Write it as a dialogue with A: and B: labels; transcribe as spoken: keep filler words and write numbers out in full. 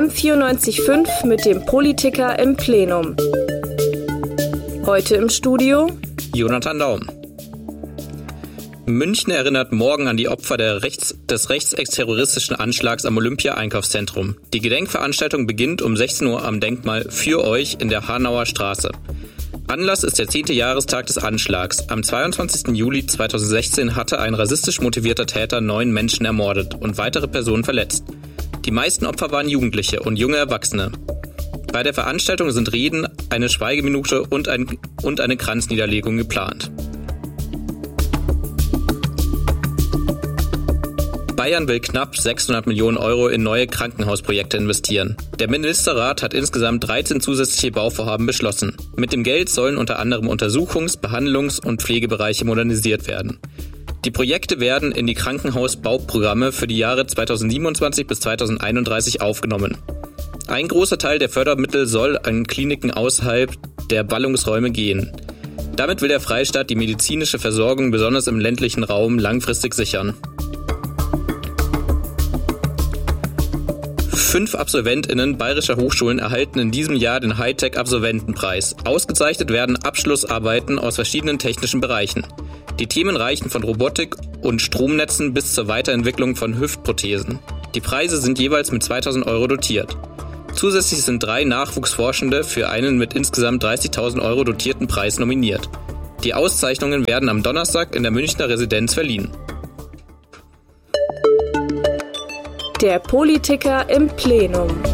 A: M vierundneunzig Komma fünf mit dem Politiker im Plenum. Heute im Studio
B: Jonathan Daum. München erinnert morgen an die Opfer der Rechts, des rechtsexterroristischen Anschlags am Olympia-Einkaufszentrum. Die Gedenkveranstaltung beginnt um sechzehn Uhr am Denkmal Für euch in der Hanauer Straße. Anlass ist der zehnte Jahrestag des Anschlags. Am zweiundzwanzigsten Juli zweitausendsechzehn hatte ein rassistisch motivierter Täter neun Menschen ermordet und weitere Personen verletzt. Die meisten Opfer waren Jugendliche und junge Erwachsene. Bei der Veranstaltung sind Reden, eine Schweigeminute und, ein, und eine Kranzniederlegung geplant. Bayern will knapp sechshundert Millionen Euro in neue Krankenhausprojekte investieren. Der Ministerrat hat insgesamt dreizehn zusätzliche Bauvorhaben beschlossen. Mit dem Geld sollen unter anderem Untersuchungs-, Behandlungs- und Pflegebereiche modernisiert werden. Die Projekte werden in die Krankenhausbauprogramme für die Jahre zweitausendsiebenundzwanzig bis zweitausendeinunddreißig aufgenommen. Ein großer Teil der Fördermittel soll an Kliniken außerhalb der Ballungsräume gehen. Damit will der Freistaat die medizinische Versorgung besonders im ländlichen Raum langfristig sichern. Fünf AbsolventInnen bayerischer Hochschulen erhalten in diesem Jahr den Hightech-Absolventenpreis. Ausgezeichnet werden Abschlussarbeiten aus verschiedenen technischen Bereichen. Die Themen reichen von Robotik und Stromnetzen bis zur Weiterentwicklung von Hüftprothesen. Die Preise sind jeweils mit zweitausend Euro dotiert. Zusätzlich sind drei Nachwuchsforschende für einen mit insgesamt dreißigtausend Euro dotierten Preis nominiert. Die Auszeichnungen werden am Donnerstag in der Münchner Residenz verliehen.
A: Der Politiker im Plenum.